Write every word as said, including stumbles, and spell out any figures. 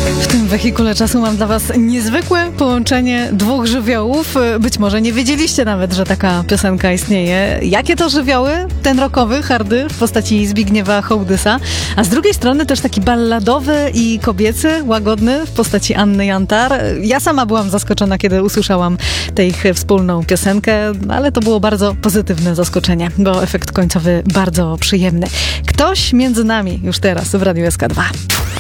W tym wehikule czasu mam dla was niezwykłe połączenie dwóch żywiołów. Być może nie wiedzieliście nawet, że taka piosenka istnieje. Jakie to żywioły? Ten rockowy, hardy w postaci Zbigniewa Hołdysa, a z drugiej strony też taki balladowy i kobiecy, łagodny w postaci Anny Jantar. Ja sama byłam zaskoczona, kiedy usłyszałam tę ich wspólną piosenkę, ale to było bardzo pozytywne zaskoczenie, bo efekt końcowy bardzo przyjemny. Ktoś między nami już teraz w Radiu S K dwa.